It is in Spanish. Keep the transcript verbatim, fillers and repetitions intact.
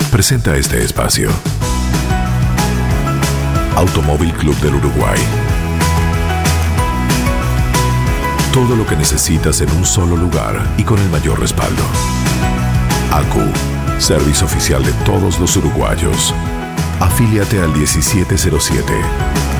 presenta este espacio. Automóvil Club del Uruguay. Todo lo que necesitas en un solo lugar y con el mayor respaldo. A Q, servicio oficial de todos los uruguayos. Afíliate al diecisiete cero siete.